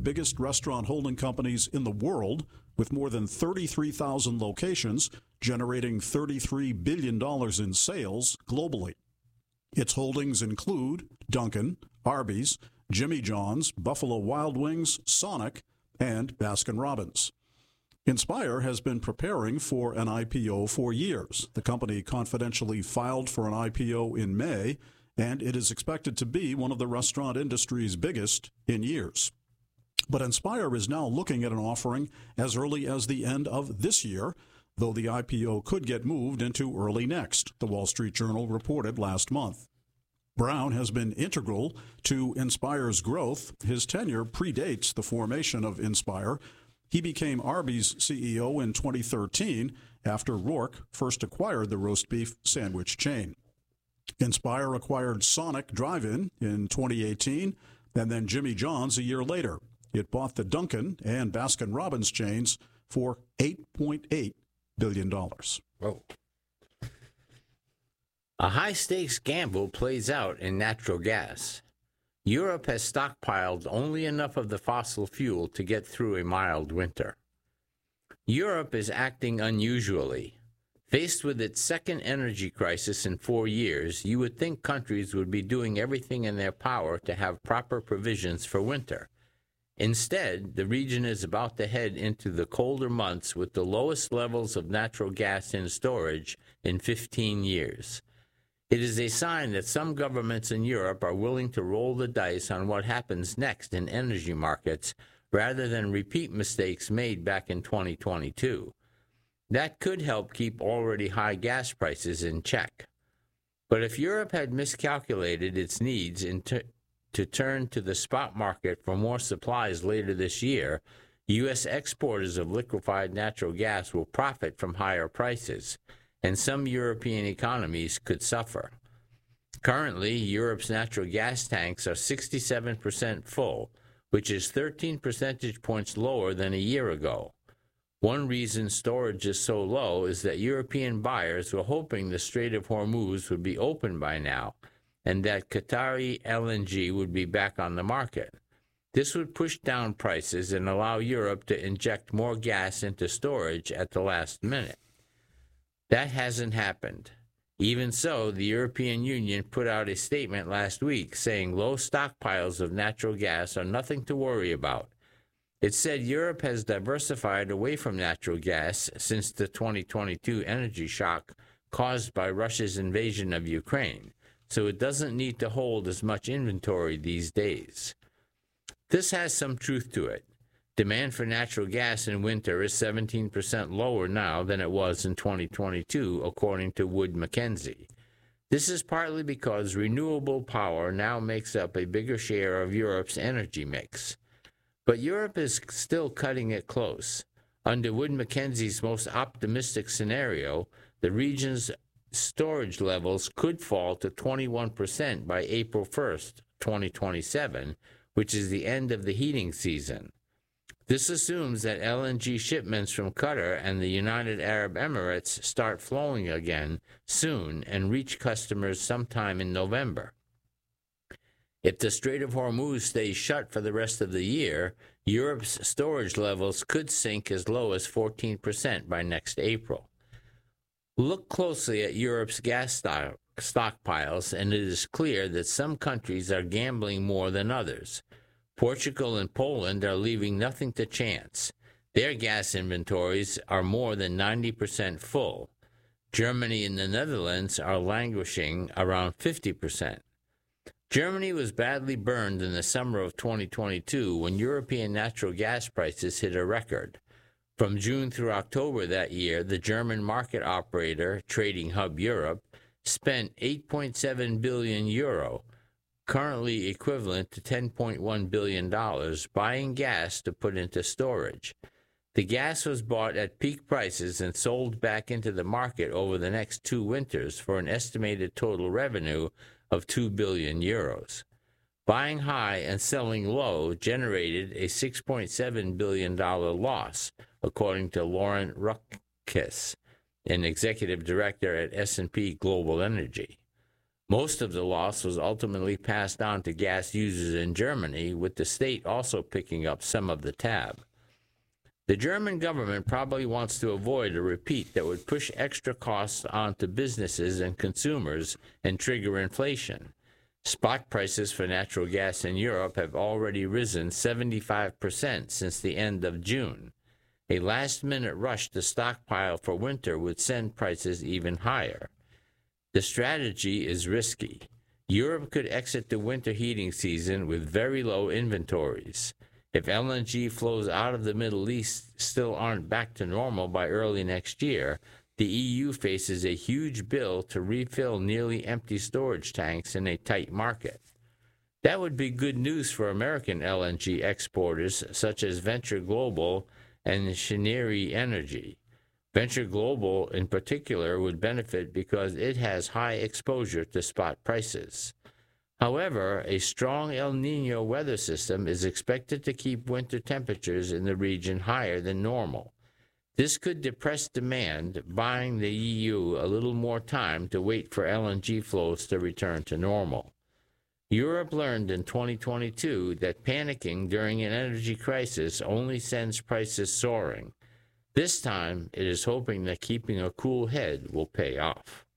biggest restaurant holding companies in the world, with more than 33,000 locations, generating $33 billion in sales globally. Its holdings include Dunkin', Arby's, Jimmy John's, Buffalo Wild Wings, Sonic, and Baskin-Robbins. Inspire has been preparing for an IPO for years. The company confidentially filed for an IPO in May, and it is expected to be one of the restaurant industry's biggest in years. But Inspire is now looking at an offering as early as the end of this year, though the IPO could get moved into early next, the Wall Street Journal reported last month. Brown has been integral to Inspire's growth. His tenure predates the formation of Inspire. He became Arby's CEO in 2013 after Rourke first acquired the roast beef sandwich chain. Inspire acquired Sonic Drive-In in 2018 and then Jimmy John's a year later. It bought the Dunkin' and Baskin-Robbins chains for $8.8 billion. Whoa. A high-stakes gamble plays out in natural gas. Europe has stockpiled only enough of the fossil fuel to get through a mild winter. Europe is acting unusually. Faced with its second energy crisis in 4 years, you would think countries would be doing everything in their power to have proper provisions for winter. Instead, the region is about to head into the colder months with the lowest levels of natural gas in storage in 15 years. It is a sign that some governments in Europe are willing to roll the dice on what happens next in energy markets rather than repeat mistakes made back in 2022. That could help keep already high gas prices in check. But if Europe had miscalculated its needs to turn to the spot market for more supplies later this year, U.S. exporters of liquefied natural gas will profit from higher prices, and some European economies could suffer. Currently, Europe's natural gas tanks are 67% full, which is 13 percentage points lower than a year ago. One reason storage is so low is that European buyers were hoping the Strait of Hormuz would be open by now, and that Qatari LNG would be back on the market. This would push down prices and allow Europe to inject more gas into storage at the last minute. That hasn't happened. Even so, the European Union put out a statement last week saying low stockpiles of natural gas are nothing to worry about. It said Europe has diversified away from natural gas since the 2022 energy shock caused by Russia's invasion of Ukraine, so it doesn't need to hold as much inventory these days. This has some truth to it. Demand for natural gas in winter is 17% lower now than it was in 2022, according to Wood Mackenzie. This is partly because renewable power now makes up a bigger share of Europe's energy mix. But Europe is still cutting it close. Under Wood Mackenzie's most optimistic scenario, the region's storage levels could fall to 21% by April 1st, 2027, which is the end of the heating season. This assumes that LNG shipments from Qatar and the United Arab Emirates start flowing again soon and reach customers sometime in November. If the Strait of Hormuz stays shut for the rest of the year, Europe's storage levels could sink as low as 14% by next April. Look closely at Europe's gas stockpiles, and it is clear that some countries are gambling more than others. Portugal and Poland are leaving nothing to chance. Their gas inventories are more than 90% full. Germany and the Netherlands are languishing around 50%. Germany was badly burned in the summer of 2022 when European natural gas prices hit a record. From June through October that year, the German market operator, Trading Hub Europe, spent 8.7 billion euro, currently equivalent to $10.1 billion, buying gas to put into storage. The gas was bought at peak prices and sold back into the market over the next 2 winters for an estimated total revenue of 2 billion euros. Buying high and selling low generated a $6.7 billion loss, according to Lauren Ruckkiss, an executive director at S&P Global Energy. Most of the loss was ultimately passed on to gas users in Germany, with the state also picking up some of the tab. The German government probably wants to avoid a repeat that would push extra costs onto businesses and consumers and trigger inflation. Spot prices for natural gas in Europe have already risen 75% since the end of June. A last-minute rush to stockpile for winter would send prices even higher. The strategy is risky. Europe could exit the winter heating season with very low inventories. If LNG flows out of the Middle East still aren't back to normal by early next year, the EU faces a huge bill to refill nearly empty storage tanks in a tight market. That would be good news for American LNG exporters such as Venture Global and Cheniere Energy. Venture Global, in particular, would benefit because it has high exposure to spot prices. However, a strong El Niño weather system is expected to keep winter temperatures in the region higher than normal. This could depress demand, buying the EU a little more time to wait for LNG flows to return to normal. Europe learned in 2022 that panicking during an energy crisis only sends prices soaring. This time, it is hoping that keeping a cool head will pay off.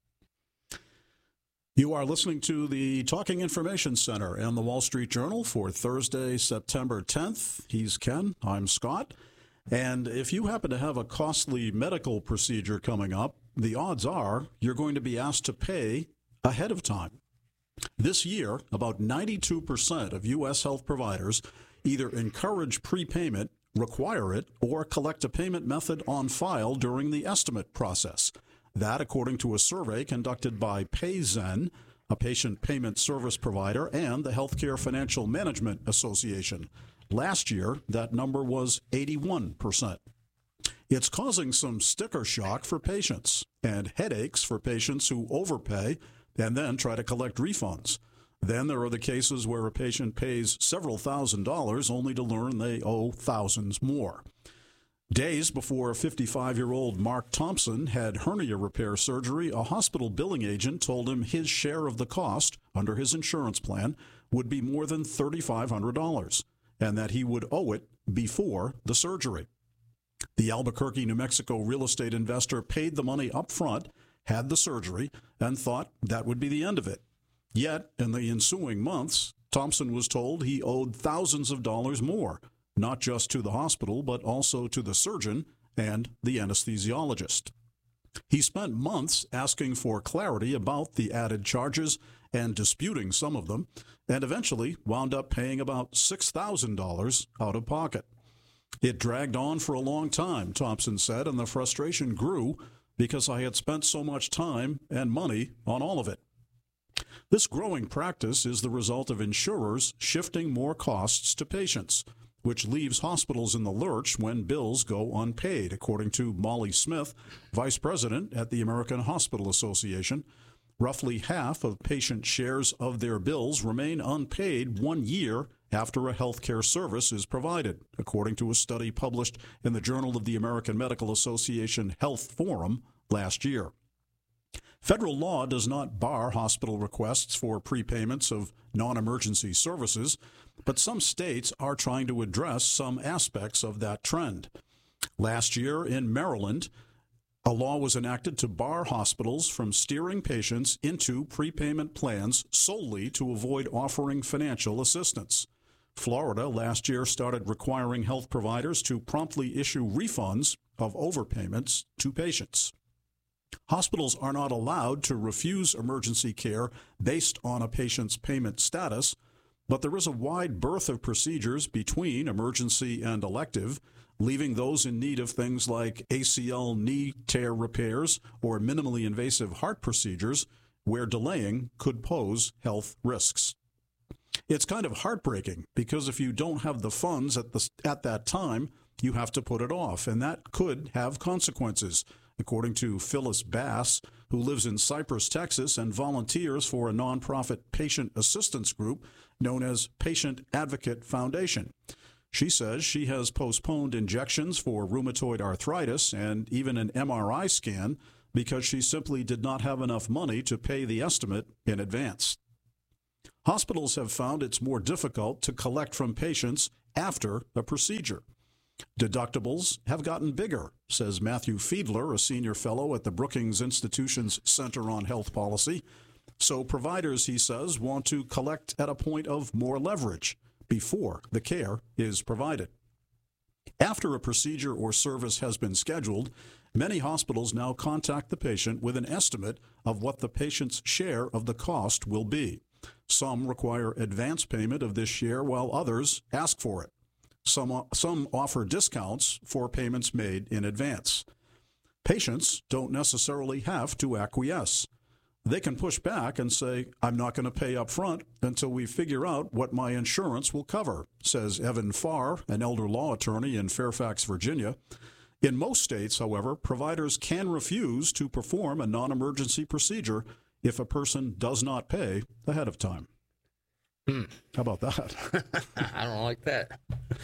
You are listening to the Talking Information Center and the Wall Street Journal for Thursday, September 10th. He's Ken. I'm Scott. And if you happen to have a costly medical procedure coming up, the odds are you're going to be asked to pay ahead of time. This year, about 92% of U.S. health providers either encourage prepayment, require it, or collect a payment method on file during the estimate process. That, according to a survey conducted by PayZen, a patient payment service provider, and the Healthcare Financial Management Association. Last year, that number was 81%. It's causing some sticker shock for patients and headaches for patients who overpay and then try to collect refunds. Then there are the cases where a patient pays several $1,000s only to learn they owe thousands more. Days before 55-year-old Mark Thompson had hernia repair surgery, a hospital billing agent told him his share of the cost under his insurance plan would be more than $3,500 and that he would owe it before the surgery. The Albuquerque, New Mexico real estate investor paid the money up front, had the surgery, and thought that would be the end of it. Yet, in the ensuing months, Thompson was told he owed thousands of dollars more, not just to the hospital, but also to the surgeon and the anesthesiologist. He spent months asking for clarity about the added charges and disputing some of them, and eventually wound up paying about $6,000 out of pocket. It dragged on for a long time, Thompson said, and the frustration grew because I had spent so much time and money on all of it. This growing practice is the result of insurers shifting more costs to patients, which leaves hospitals in the lurch when bills go unpaid, according to Molly Smith, vice president at the American Hospital Association. Roughly half of patient shares of their bills remain unpaid 1 year after a health care service is provided, according to a study published in the Journal of the American Medical Association Health Forum last year. Federal law does not bar hospital requests for prepayments of non-emergency services, but some states are trying to address some aspects of that trend. Last year in Maryland, a law was enacted to bar hospitals from steering patients into prepayment plans solely to avoid offering financial assistance. Florida last year started requiring health providers to promptly issue refunds of overpayments to patients. Hospitals are not allowed to refuse emergency care based on a patient's payment status, but there is a wide berth of procedures between emergency and elective, leaving those in need of things like ACL knee tear repairs or minimally invasive heart procedures where delaying could pose health risks. It's kind of heartbreaking because if you don't have the funds at that time, you have to put it off, and that could have consequences, according to Phyllis Bass, who lives in Cypress, Texas, and volunteers for a nonprofit patient assistance group known as Patient Advocate Foundation. She says she has postponed injections for rheumatoid arthritis and even an MRI scan because she simply did not have enough money to pay the estimate in advance. Hospitals have found it's more difficult to collect from patients after a procedure. Deductibles have gotten bigger, says Matthew Fiedler, a senior fellow at the Brookings Institution's Center on Health Policy. So providers, he says, want to collect at a point of more leverage before the care is provided. After a procedure or service has been scheduled, many hospitals now contact the patient with an estimate of what the patient's share of the cost will be. Some require advance payment of this share, while others ask for it. Some offer discounts for payments made in advance. Patients don't necessarily have to acquiesce. They can push back and say, I'm not going to pay up front until we figure out what my insurance will cover, says Evan Farr, an elder law attorney in Fairfax, Virginia. In most states, however, providers can refuse to perform a non-emergency procedure if a person does not pay ahead of time. How about that? I don't like that.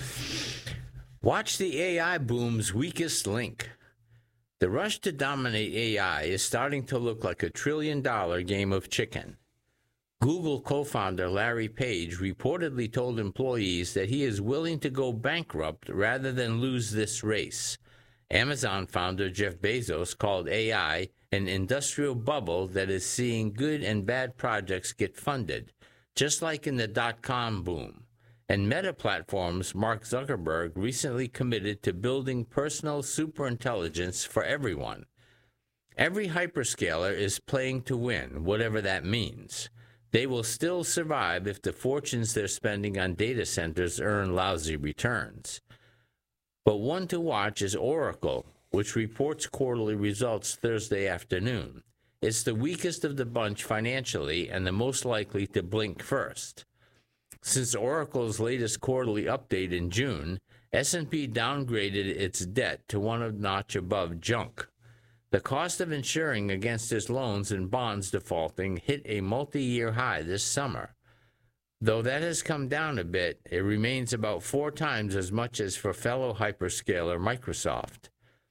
Watch the AI boom's weakest link. The rush to dominate AI is starting to look like a $1 trillion game of chicken. Google co-founder Larry Page reportedly told employees that he is willing to go bankrupt rather than lose this race. Amazon founder Jeff Bezos called AI an industrial bubble that is seeing good and bad projects get funded, just like in the dot-com boom. And Meta Platforms' Mark Zuckerberg recently committed to building personal superintelligence for everyone. Every hyperscaler is playing to win, whatever that means. They will still survive if the fortunes they're spending on data centers earn lousy returns. But one to watch is Oracle, which reports quarterly results Thursday afternoon. It's the weakest of the bunch financially and the most likely to blink first. Since Oracle's latest quarterly update in June, S&P downgraded its debt to one notch above junk. The cost of insuring against its loans and bonds defaulting hit a multi-year high this summer. Though that has come down a bit, it remains about 4 times as much as for fellow hyperscaler Microsoft.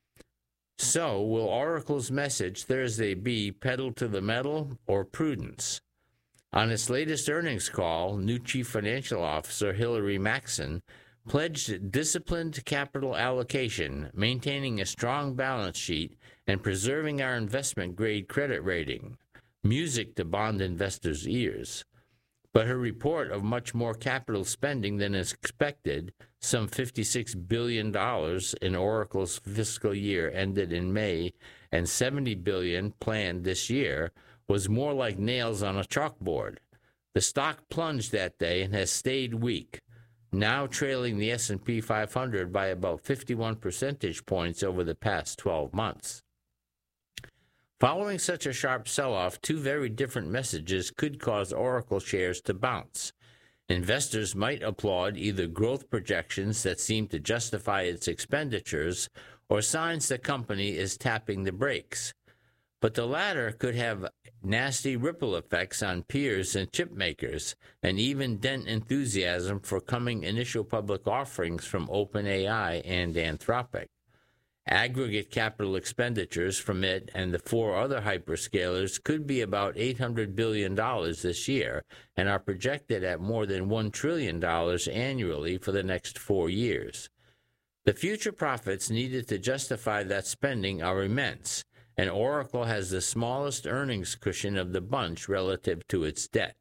So, will Oracle's message Thursday be pedal to the metal or prudence? On its latest earnings call, new Chief Financial Officer Hilary Maxson pledged disciplined capital allocation, maintaining a strong balance sheet, and preserving our investment-grade credit rating. Music to bond investors' ears. But her report of much more capital spending than is expected, some $56 billion in Oracle's fiscal year ended in May, and $70 billion planned this year, was more like nails on a chalkboard. The stock plunged that day and has stayed weak, now trailing the S&P 500 by about 51 percentage points over the past 12 months. Following such a sharp sell-off, 2 very different messages could cause Oracle shares to bounce. Investors might applaud either growth projections that seem to justify its expenditures or signs the company is tapping the brakes. But the latter could have nasty ripple effects on peers and chip makers, and even dent enthusiasm for coming initial public offerings from OpenAI and Anthropic. Aggregate capital expenditures from it and the 4 other hyperscalers could be about $800 billion this year and are projected at more than $1 trillion annually for the next 4 years. The future profits needed to justify that spending are immense, and Oracle has the smallest earnings cushion of the bunch relative to its debt.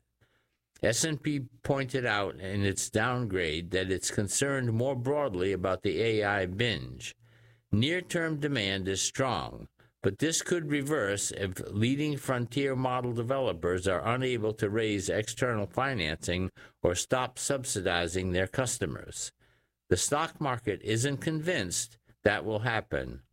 S&P pointed out in its downgrade that it's concerned more broadly about the AI binge. Near-term demand is strong, but this could reverse if leading frontier model developers are unable to raise external financing or stop subsidizing their customers. The stock market isn't convinced that will happen.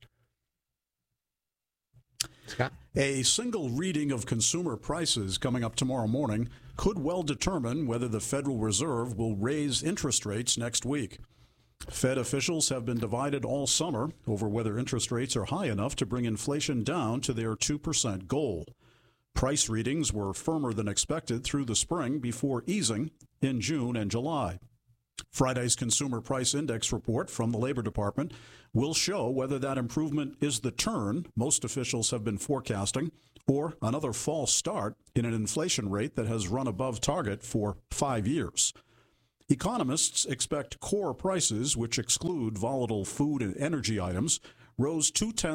Scott? A single reading of consumer prices coming up tomorrow morning could well determine whether the Federal Reserve will raise interest rates next week. Fed officials have been divided all summer over whether interest rates are high enough to bring inflation down to their 2% goal. Price readings were firmer than expected through the spring before easing in June and July. Friday's Consumer Price Index report from the Labor Department will show whether that improvement is the turn most officials have been forecasting or another false start in an inflation rate that has run above target for 5 years. Economists expect core prices, which exclude volatile food and energy items, rose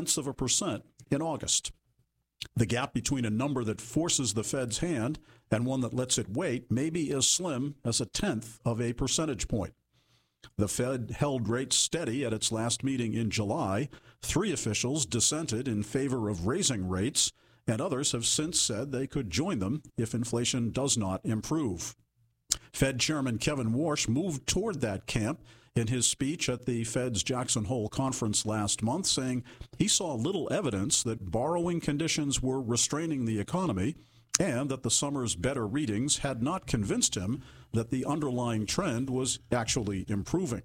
0.2% in August. The gap between a number that forces the Fed's hand and one that lets it wait may be as slim as 0.1 of a percentage point. The Fed held rates steady at its last meeting in July. 3 officials dissented in favor of raising rates, and others have since said they could join them if inflation does not improve. Fed Chairman Kevin Warsh moved toward that camp in his speech at the Fed's Jackson Hole conference last month, saying he saw little evidence that borrowing conditions were restraining the economy and that the summer's better readings had not convinced him that the underlying trend was actually improving.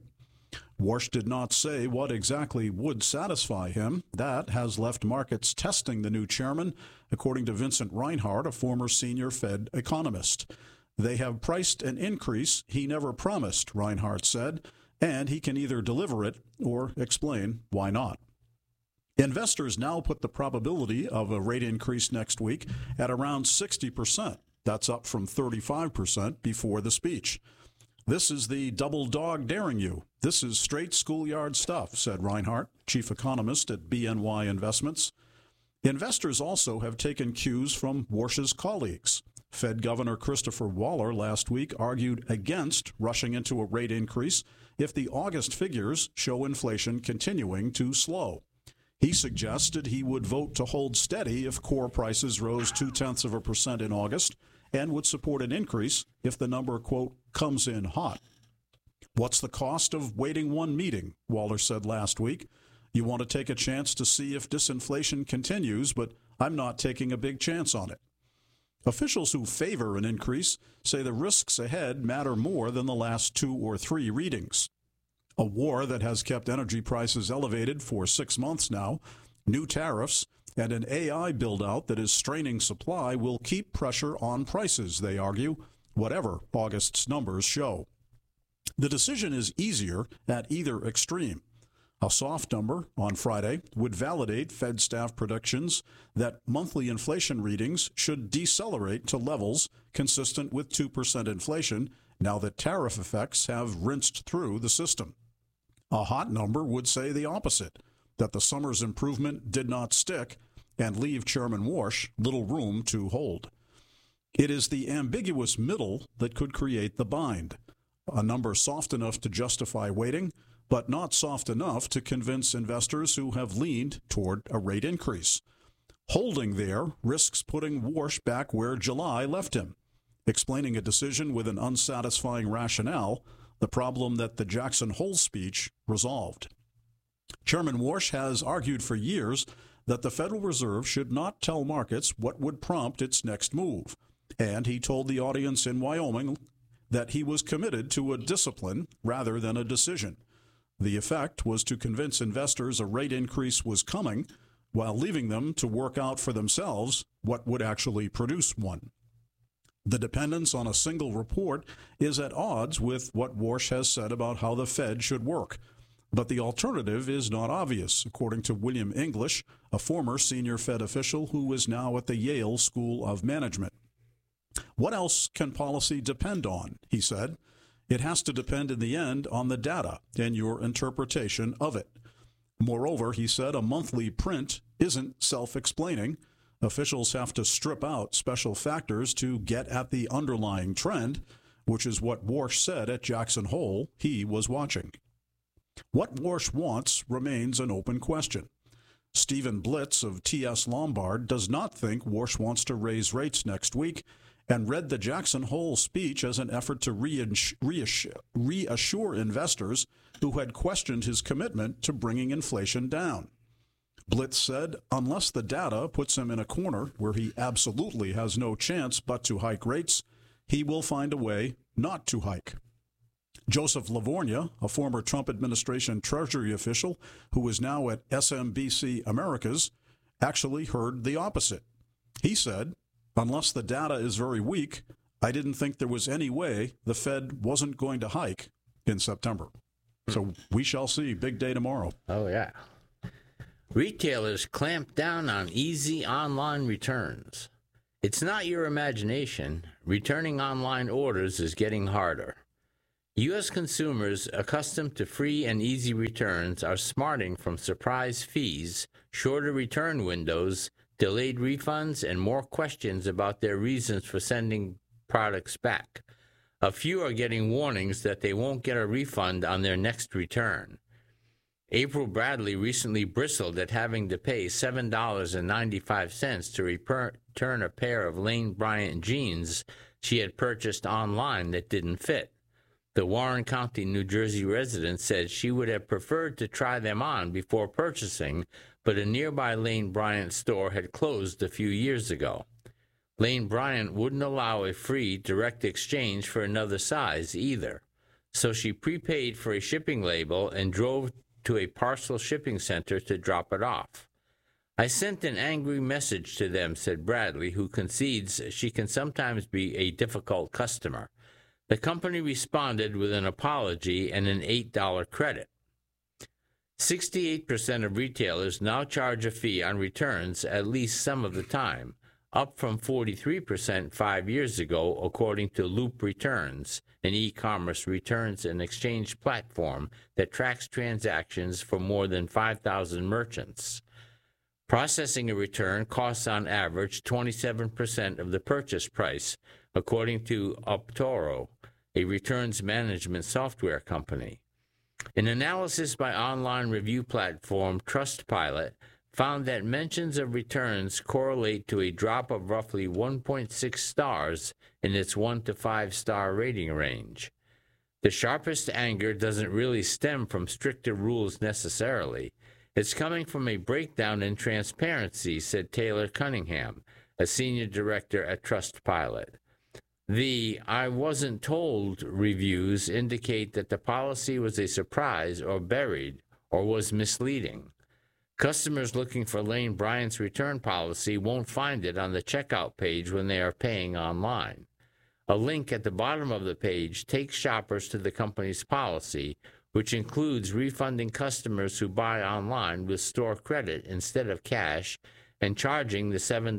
Warsh did not say what exactly would satisfy him. That has left markets testing the new chairman, according to Vincent Reinhart, a former senior Fed economist. They have priced an increase he never promised, Reinhart said, and he can either deliver it or explain why not. Investors now put the probability of a rate increase next week at around 60%. That's up from 35% before the speech. This is the double dog daring you. This is straight schoolyard stuff, said Reinhart, chief economist at BNY Investments. Investors also have taken cues from Warsh's colleagues. Fed Governor Christopher Waller last week argued against rushing into a rate increase if the August figures show inflation continuing to slow. He suggested he would vote to hold steady if core prices rose 0.2% in August and would support an increase if the number, quote, comes in hot. What's the cost of waiting one meeting? Waller said last week. You want to take a chance to see if disinflation continues, but I'm not taking a big chance on it. Officials who favor an increase say the risks ahead matter more than the last 2 or 3 readings. A war that has kept energy prices elevated for 6 months now, new tariffs, and an AI build-out that is straining supply will keep pressure on prices, they argue, whatever August's numbers show. The decision is easier at either extreme. A soft number on Friday would validate Fed staff predictions that monthly inflation readings should decelerate to levels consistent with 2% inflation now that tariff effects have rinsed through the system. A hot number would say the opposite, that the summer's improvement did not stick and leave Chairman Warsh little room to hold. It is the ambiguous middle that could create the bind, a number soft enough to justify waiting, but not soft enough to convince investors who have leaned toward a rate increase. Holding there risks putting Warsh back where July left him, explaining a decision with an unsatisfying rationale, the problem that the Jackson Hole speech resolved. Chairman Warsh has argued for years that the Federal Reserve should not tell markets what would prompt its next move, and he told the audience in Wyoming that he was committed to a discipline rather than a decision. The effect was to convince investors a rate increase was coming while leaving them to work out for themselves what would actually produce one. The dependence on a single report is at odds with what Warsh has said about how the Fed should work. But the alternative is not obvious, according to William English, a former senior Fed official who is now at the Yale School of Management. What else can policy depend on, he said. It has to depend in the end on the data and your interpretation of it. Moreover, he said, a monthly print isn't self-explaining. Officials have to strip out special factors to get at the underlying trend, which is what Warsh said at Jackson Hole he was watching. What Warsh wants remains an open question. Stephen Blitz of T.S. Lombard does not think Warsh wants to raise rates next week and read the Jackson Hole speech as an effort to reassure investors who had questioned his commitment to bringing inflation down. Blitz said, unless the data puts him in a corner where he absolutely has no chance but to hike rates, he will find a way not to hike. Joseph Livornia, a former Trump administration Treasury official who is now at SMBC Americas, actually heard the opposite. He said, unless the data is very weak, I didn't think there was any way the Fed wasn't going to hike in September. So we shall see. Big day tomorrow. Oh, yeah. Retailers clamp down on easy online returns. It's not your imagination. Returning online orders is getting harder. U.S. consumers accustomed to free and easy returns are smarting from surprise fees, shorter return windows, delayed refunds, and more questions about their reasons for sending products back. A few are getting warnings that they won't get a refund on their next return. April Bradley recently bristled at having to pay $7.95 to return a pair of Lane Bryant jeans she had purchased online that didn't fit. The Warren County, New Jersey resident said she would have preferred to try them on before purchasing, but a nearby Lane Bryant store had closed a few years ago. Lane Bryant wouldn't allow a free direct exchange for another size either, so she prepaid for a shipping label and drove to a parcel shipping center to drop it off. I sent an angry message to them, said Bradley, who concedes she can sometimes be a difficult customer. The company responded with an apology and an $8 credit. 68% of retailers now charge a fee on returns at least some of the time, up from 43% 5 years ago, according to Loop Returns, an e-commerce returns and exchange platform that tracks transactions for more than 5,000 merchants. Processing a return costs on average 27% of the purchase price, according to Optoro, a returns management software company. An analysis by online review platform Trustpilot found that mentions of returns correlate to a drop of roughly 1.6 stars in its 1 to 5 star rating range. The sharpest anger doesn't really stem from stricter rules necessarily. It's coming from a breakdown in transparency, said Taylor Cunningham, a senior director at Trustpilot. The "I wasn't told" reviews indicate that the policy was a surprise or buried or was misleading. Customers looking for Lane Bryant's return policy won't find it on the checkout page when they are paying online. A link at the bottom of the page takes shoppers to the company's policy, which includes refunding customers who buy online with store credit instead of cash and charging the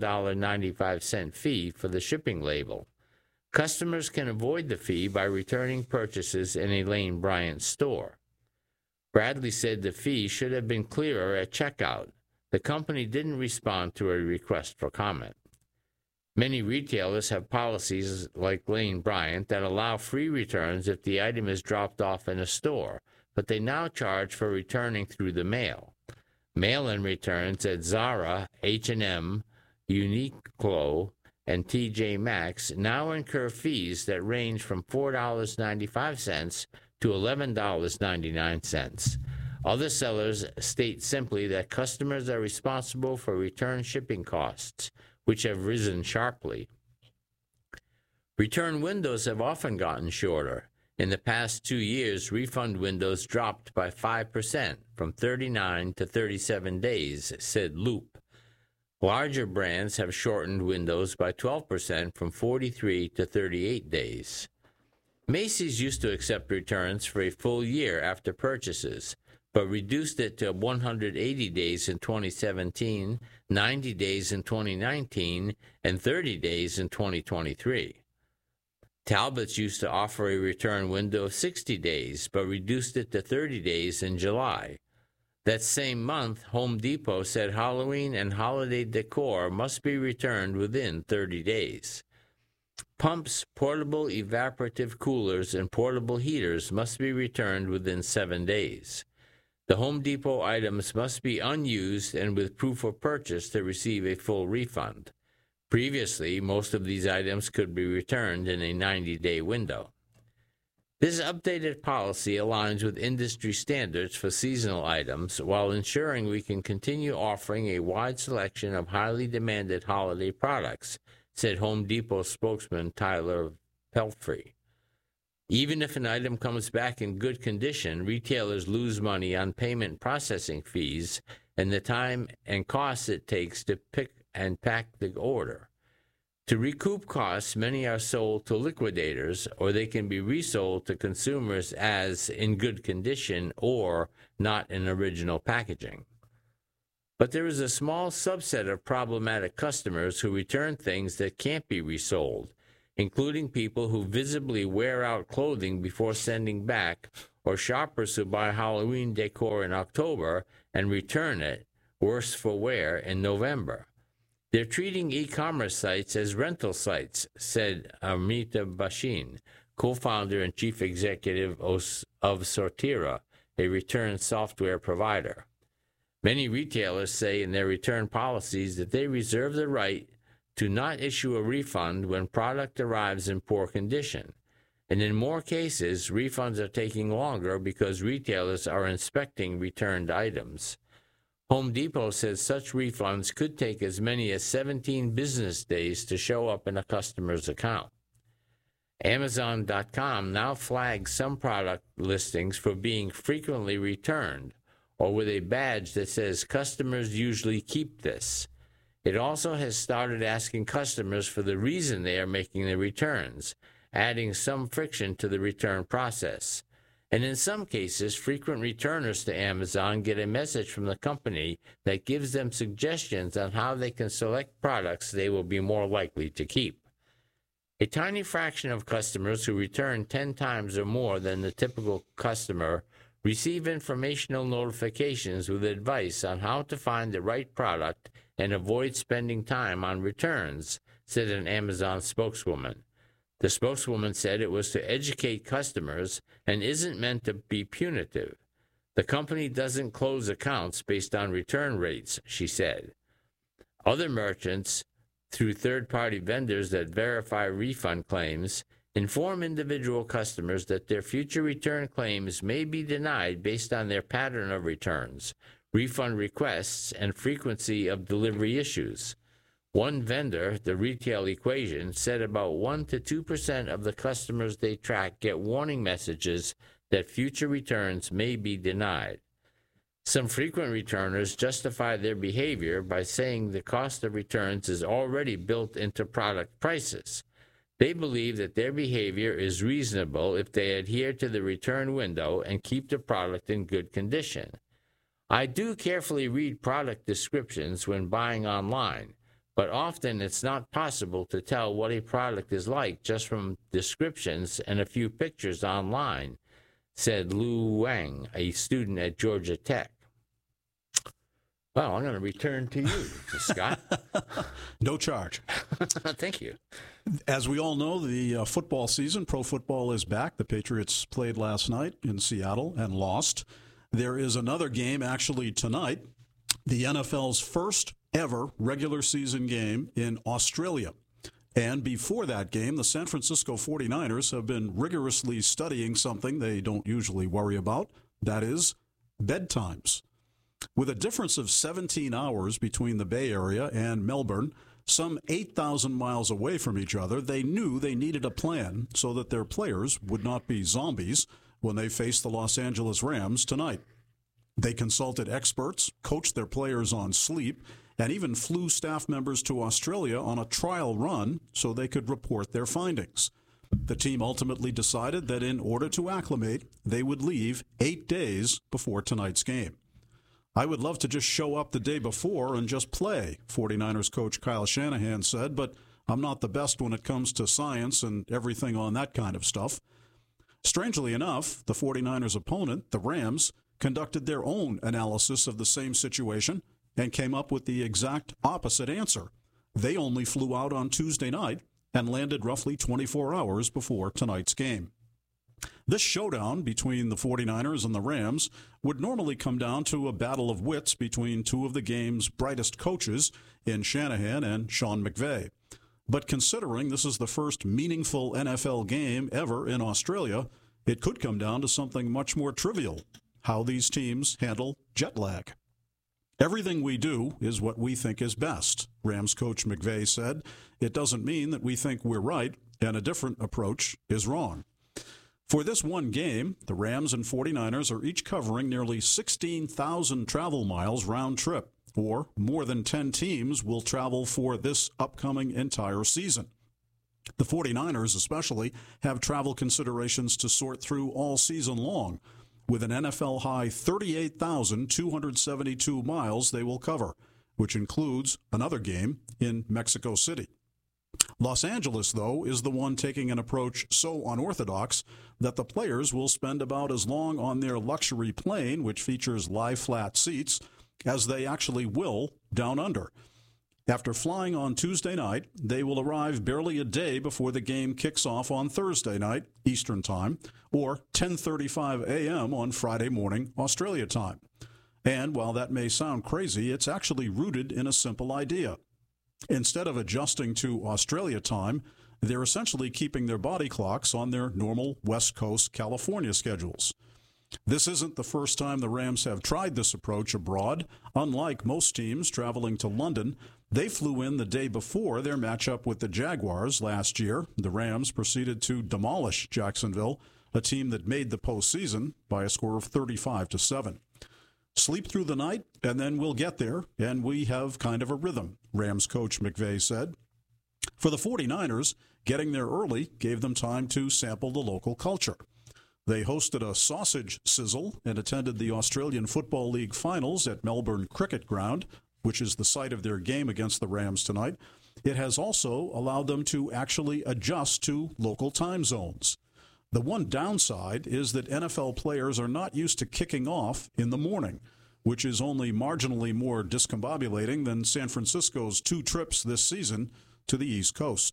$7.95 fee for the shipping label. Customers can avoid the fee by returning purchases in a Lane Bryant store. Bradley said the fee should have been clearer at checkout. The company didn't respond to a request for comment. Many retailers have policies like Lane Bryant that allow free returns if the item is dropped off in a store, but they now charge for returning through the mail. Mail-in returns at Zara, H&M, Uniqlo, and TJ Maxx now incur fees that range from $4.95 to $11.99. Other sellers state simply that customers are responsible for return shipping costs, which have risen sharply. Return windows have often gotten shorter. In the past 2 years, refund windows dropped by 5%, from 39 to 37 days, said Loop. Larger brands have shortened windows by 12%, from 43 to 38 days. Macy's used to accept returns for a full year after purchases, but reduced it to 180 days in 2017, 90 days in 2019, and 30 days in 2023. Talbot's used to offer a return window of 60 days, but reduced it to 30 days in July. That same month, Home Depot said Halloween and holiday decor must be returned within 30 days. Pumps, portable evaporative coolers, and portable heaters must be returned within 7 days. The Home Depot items must be unused and with proof of purchase to receive a full refund. Previously, most of these items could be returned in a 90-day window. This updated policy aligns with industry standards for seasonal items while ensuring we can continue offering a wide selection of highly demanded holiday products, said Home Depot spokesman Tyler Pelfrey. Even if an item comes back in good condition, retailers lose money on payment processing fees and the time and costs it takes to pick and pack the order. To recoup costs, many are sold to liquidators, or they can be resold to consumers as in good condition or not in original packaging. But there is a small subset of problematic customers who return things that can't be resold, including people who visibly wear out clothing before sending back, or shoppers who buy Halloween decor in October and return it, worse for wear, in November. They're treating e-commerce sites as rental sites, said Amrita Bashin, co-founder and chief executive of Sortira, a return software provider. Many retailers say in their return policies that they reserve the right to not issue a refund when product arrives in poor condition. And in more cases, refunds are taking longer because retailers are inspecting returned items. Home Depot says such refunds could take as many as 17 business days to show up in a customer's account. Amazon.com now flags some product listings for being frequently returned, or with a badge that says customers usually keep this. It also has started asking customers for the reason they are making the returns, adding some friction to the return process. And in some cases, frequent returners to Amazon get a message from the company that gives them suggestions on how they can select products they will be more likely to keep. A tiny fraction of customers who return 10 times or more than the typical customer receive informational notifications with advice on how to find the right product and avoid spending time on returns, said an Amazon spokeswoman. The spokeswoman said it was to educate customers and isn't meant to be punitive. The company doesn't close accounts based on return rates, she said. Other merchants, through third-party vendors that verify refund claims, inform individual customers that their future return claims may be denied based on their pattern of returns, refund requests, and frequency of delivery issues. One vendor, The Retail Equation, said about 1 to 2% of the customers they track get warning messages that future returns may be denied. Some frequent returners justify their behavior by saying the cost of returns is already built into product prices. They believe that their behavior is reasonable if they adhere to the return window and keep the product in good condition. I do carefully read product descriptions when buying online, but often it's not possible to tell what a product is like just from descriptions and a few pictures online, said Lu Wang, a student at Georgia Tech. Well, I'm going to return to you, Scott. No charge. Thank you. As we all know, the football season, pro football, is back. The Patriots played last night in Seattle and lost. There is another game actually tonight, the NFL's first ever regular season game in Australia. And before that game, the San Francisco 49ers have been rigorously studying something they don't usually worry about, that is, bedtimes. With a difference of 17 hours between the Bay Area and Melbourne, some 8,000 miles away from each other, they knew they needed a plan so that their players would not be zombies when they faced the Los Angeles Rams tonight. They consulted experts, coached their players on sleep, and even flew staff members to Australia on a trial run so they could report their findings. The team ultimately decided that in order to acclimate, they would leave 8 days before tonight's game. I would love to just show up the day before and just play, 49ers coach Kyle Shanahan said, but I'm not the best when it comes to science and everything on that kind of stuff. Strangely enough, the 49ers' opponent, the Rams, conducted their own analysis of the same situation and came up with the exact opposite answer. They only flew out on Tuesday night and landed roughly 24 hours before tonight's game. This showdown between the 49ers and the Rams would normally come down to a battle of wits between two of the game's brightest coaches in Shanahan and Sean McVay. But considering this is the first meaningful NFL game ever in Australia, it could come down to something much more trivial: how these teams handle jet lag. Everything we do is what we think is best, Rams coach McVay said. It doesn't mean that we think we're right and a different approach is wrong. For this one game, the Rams and 49ers are each covering nearly 16,000 travel miles round trip, or more than 10 teams will travel for this upcoming entire season. The 49ers especially have travel considerations to sort through all season long, with an NFL-high 38,272 miles they will cover, which includes another game in Mexico City. Los Angeles, though, is the one taking an approach so unorthodox that the players will spend about as long on their luxury plane, which features lie-flat seats, as they actually will down under. After flying on Tuesday night, they will arrive barely a day before the game kicks off on Thursday night, Eastern Time, or 10:35 a.m. on Friday morning, Australia time. And while that may sound crazy, it's actually rooted in a simple idea. Instead of adjusting to Australia time, they're essentially keeping their body clocks on their normal West Coast California schedules. This isn't the first time the Rams have tried this approach abroad. Unlike most teams traveling to London, they flew in the day before their matchup with the Jaguars last year. The Rams proceeded to demolish Jacksonville, a team that made the postseason by a score of 35-7. Sleep through the night, and then we'll get there, and we have kind of a rhythm, Rams coach McVay said. For the 49ers, getting there early gave them time to sample the local culture. They hosted a sausage sizzle and attended the Australian Football League finals at Melbourne Cricket Ground, which is the site of their game against the Rams tonight. It has also allowed them to actually adjust to local time zones. The one downside is that NFL players are not used to kicking off in the morning, which is only marginally more discombobulating than San Francisco's 2 trips this season to the East Coast.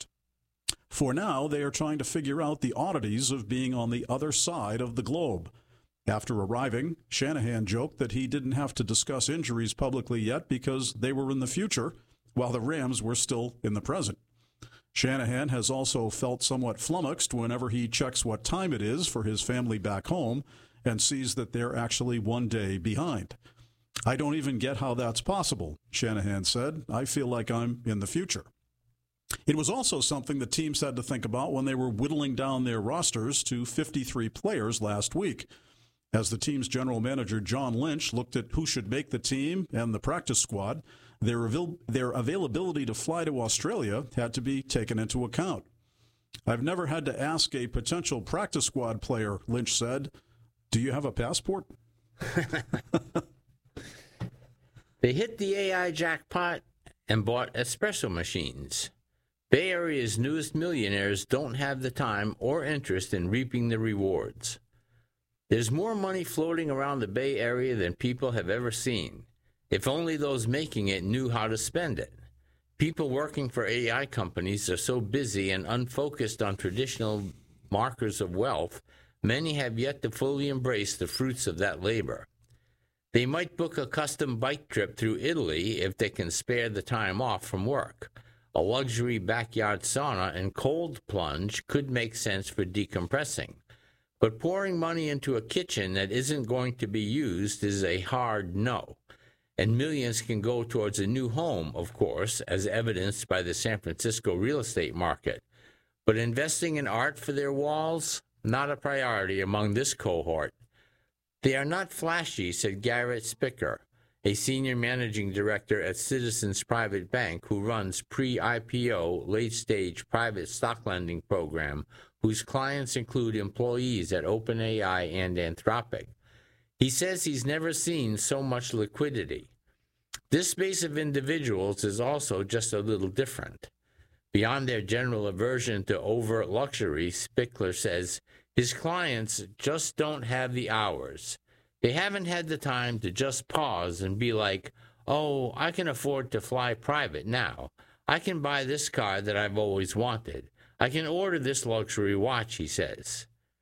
For now, they are trying to figure out the oddities of being on the other side of the globe. After arriving, Shanahan joked that he didn't have to discuss injuries publicly yet because they were in the future, while the Rams were still in the present. Shanahan has also felt somewhat flummoxed whenever he checks what time it is for his family back home and sees that they're actually 1 day behind. "I don't even get how that's possible," Shanahan said. "I feel like I'm in the future." It was also something the teams had to think about when they were whittling down their rosters to 53 players last week. As the team's general manager, John Lynch, looked at who should make the team and the practice squad, their availability to fly to Australia had to be taken into account. "I've never had to ask a potential practice squad player," Lynch said, "do you have a passport?" They hit the AI jackpot and bought espresso machines. Bay Area's newest millionaires don't have the time or interest in reaping the rewards. There's more money floating around the Bay Area than people have ever seen. If only those making it knew how to spend it. People working for AI companies are so busy and unfocused on traditional markers of wealth, many have yet to fully embrace the fruits of that labor. They might book a custom bike trip through Italy if they can spare the time off from work. A luxury backyard sauna and cold plunge could make sense for decompressing. But pouring money into a kitchen that isn't going to be used is a hard no. And millions can go towards a new home, of course, as evidenced by the San Francisco real estate market. But investing in art for their walls, not a priority among this cohort. They are not flashy, said Garrett Spicker, a senior managing director at Citizens Private Bank who runs pre-IPO late-stage private stock lending program, whose clients include employees at OpenAI and Anthropic. He says he's never seen so much liquidity. This base of individuals is also just a little different. Beyond their general aversion to overt luxury, Spickler says his clients just don't have the hours. They haven't had the time to just pause and be like, oh, I can afford to fly private now. I can buy this car that I've always wanted. I can order this luxury watch, he says.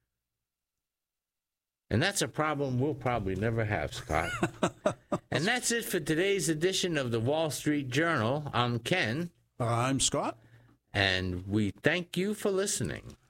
And that's a problem we'll probably never have, Scott. And that's it for today's edition of the Wall Street Journal. I'm Ken. I'm Scott. And we thank you for listening.